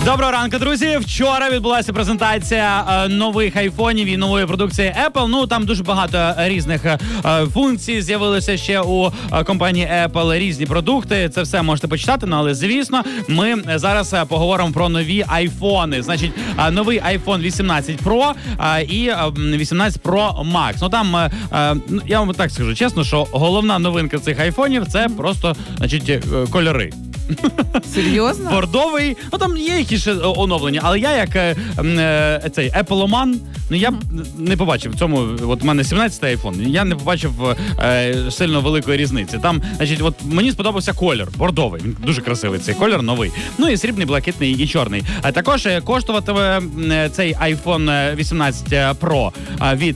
Доброго ранку, друзі. Вчора відбулася презентація нових айфонів і нової продукції Apple. Ну, там дуже багато різних функцій з'явилося ще у компанії Apple, різні продукти. Це все можете почитати, ну, але, звісно, ми зараз поговоримо про нові айфони. Значить, новий iPhone 18 Pro і 18 Pro Max. Ну, там, я вам так скажу чесно, що головна новинка цих айфонів – це просто, значить, кольори. Серйозно? Бордовий. Ну, там є якісь ще оновлення, але я як цей Apple-оман, ну, я не побачив в цьому, от у мене 17-й айфон, я не побачив сильно великої різниці. Там, значить, от мені сподобався колір, бордовий, він дуже красивий цей колір, новий. Ну, і срібний, блакитний, і чорний. Також коштуватиме цей iPhone 18 Pro від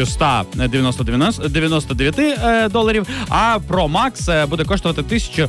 $1199, а Pro Max буде коштувати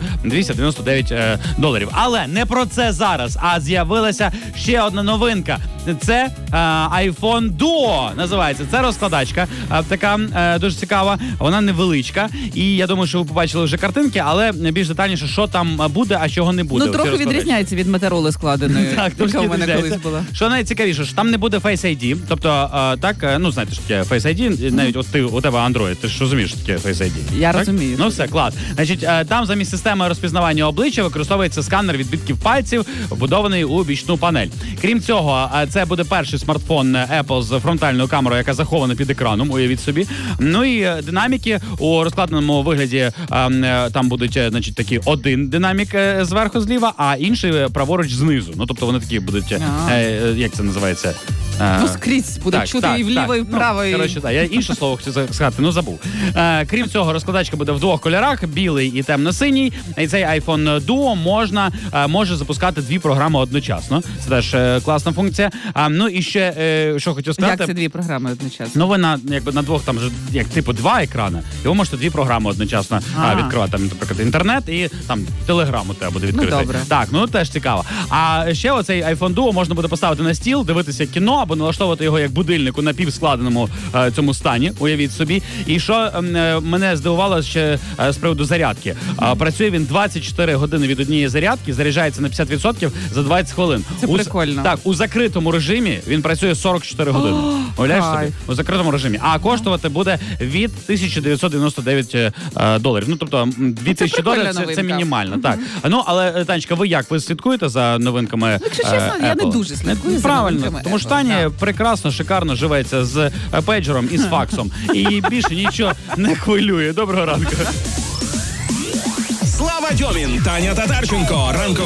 $1299. Але не про це зараз, а з'явилася ще одна новинка. Це iPhone Duo називається. Це розкладачка, така дуже цікава, вона невеличка. І я думаю, що ви побачили вже картинки, але більш детальніше, що там буде, а чого не буде. Ну, трохи відрізняється від Motorola складеної, так, яка в мене колись була. Що найцікавіше, що там не буде Face ID, тобто, так, ну, знаєте, що таке Face ID, навіть от у тебе Android, ти ж розумієш, що таке Face ID? Я так? розумію. Ну, все, клас. Значить, там замість системи розпізнавання обличчя використовується сканер відбитків пальців, вбудований у бічну панель. Крім цього, це буде перший смартфон Apple з фронтальною камерою, яка захована під екраном, уявіть собі. Ну і динаміки у розкладеному вигляді, там будуть, значить, такі один динамік зверху зліва, а інший праворуч знизу. Ну, тобто вони такі будуть, як це називається? Ну, скрізь буде чути і вліво, і вправо. Ну, коротше, так, я інше слово хотів сказати, ну забув. Крім цього, розкладачка буде в двох кольорах, білий і темно-синій. І цей iPhone Duo може запускати дві програми одночасно. Це теж класна функція. Ну і ще, що хотів сказати. Як це дві програми одночасно? Ну, ви на двох, там же, як типу, два екрани, і ви можете дві програми одночасно відкривати. Там, наприклад, інтернет і там Телеграм у тебе буде відкритий. Ну, добре. Так, ну теж цікаво. А ще оцей iPhone Duo можна буде поставити на стіл, дивитися кіно, або налаштовувати його як будильник у напівскладеному цьому стані, уявіть собі. І що мене здивувало ще з приводу зарядки. Працює він 24 години від однієї зарядки, заряджається на 50% за 20 хвилин. Це прикольно. Так, у закритому режимі він працює 44 години. Уявляєш собі? У закритому режимі. А коштувати буде від $1999. Ну, тобто, $2000 це мінімально. Так. Ну, але, Танечка, ви як? Ви слідкуєте за новинками Apple? Якщо чесно, я не дуже слідкую за правильно, новинками тому що Apple, Таня прекрасно, шикарно живеться з пейджером і з факсом. І більше нічого не хвилює. Доброго ранку. Слава Дьомін, Таня Татарченко. Ранку